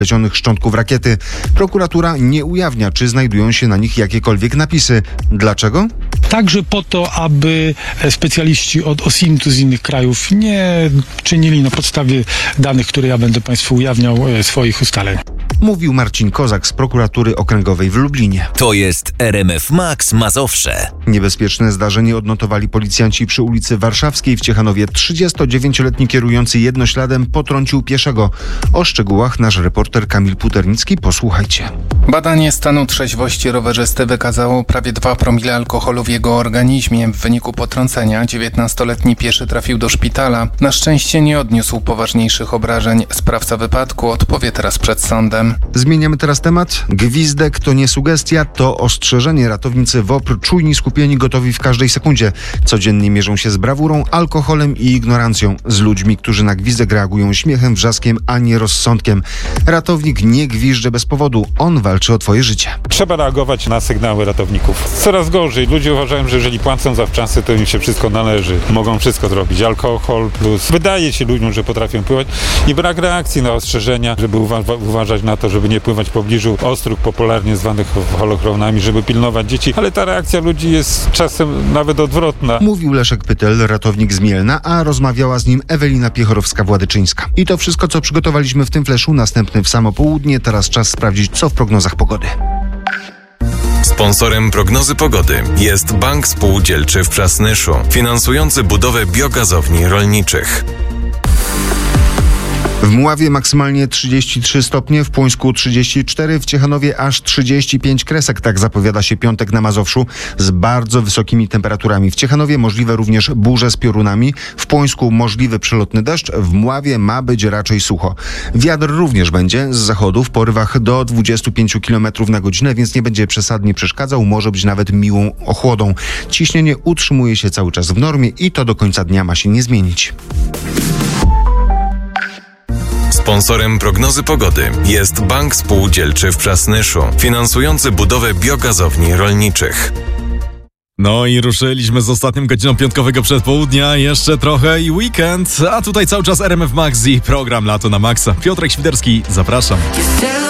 lecionych szczątków rakiety. Prokuratura nie ujawnia, czy znajdują się na nich jakiekolwiek napisy. Dlaczego? Także po to, aby specjaliści od OSINT-u z innych krajów nie czynili na podstawie danych, które ja będę Państwu ujawniał, swoich ustaleń. Mówił Marcin Kozak z prokuratury okręgowej w Lublinie. To jest RMF Max Mazowsze. Niebezpieczne zdarzenie odnotowali policjanci przy ulicy Warszawskiej w Ciechanowie. 39-letni kierujący jednośladem potrącił pieszego. O szczegółach nasz reporter Kamil Puternicki. Posłuchajcie. Badanie stanu trzeźwości rowerzysty wykazało prawie 2 promile alkoholu w jego organizmie. W wyniku potrącenia 19-letni pieszy trafił do szpitala. Na szczęście nie odniósł poważniejszych obrażeń. Sprawca wypadku odpowie teraz przed sądem. Zmieniamy teraz temat. Gwizdek to nie sugestia, to ostrzeżenie. Ratownicy WOPR czujni, skupieni, gotowi w każdej sekundzie. Codziennie mierzą się z brawurą, alkoholem i ignorancją. Z ludźmi, którzy na gwizdek reagują śmiechem, wrzaskiem, a nie rozsądkiem. Ratownik nie gwizdże bez powodu. On walczy o twoje życie. Trzeba reagować na sygnały ratowników. Coraz gorzej. Ludzie uważają, że jeżeli płacą zawczasu, to im się wszystko należy. Mogą wszystko zrobić. Alkohol plus. Wydaje się ludziom, że potrafią pływać i brak reakcji na ostrzeżenia, żeby uważać na to, żeby nie pływać w pobliżu ostróg popularnie zwanych holochronami, żeby pilnować dzieci, ale ta reakcja ludzi jest czasem nawet odwrotna. Mówił Leszek Pytel, ratownik z Mielna, a rozmawiała z nim Ewelina Piechorowska-Władyczyńska. I to wszystko, co przygotowaliśmy w tym fleszu. Następny w samo południe. Teraz czas sprawdzić, co w prognozach pogody. Sponsorem prognozy pogody jest Bank Spółdzielczy w Przasnyszu, finansujący budowę biogazowni rolniczych. W Mławie maksymalnie 33 stopnie, w Płońsku 34, w Ciechanowie aż 35 kresek. Tak zapowiada się piątek na Mazowszu z bardzo wysokimi temperaturami. W Ciechanowie możliwe również burze z piorunami, w Płońsku możliwy przelotny deszcz, w Mławie ma być raczej sucho. Wiatr również będzie z zachodu w porywach do 25 km na godzinę, więc nie będzie przesadnie przeszkadzał, może być nawet miłą ochłodą. Ciśnienie utrzymuje się cały czas w normie i to do końca dnia ma się nie zmienić. Sponsorem prognozy pogody jest Bank Spółdzielczy w Przasnyszu, finansujący budowę biogazowni rolniczych. No i ruszyliśmy z ostatnią godziną piątkowego przedpołudnia, jeszcze trochę i weekend, a tutaj cały czas RMF Max i program Lato na Maxa. Piotrek Świderski, zapraszam.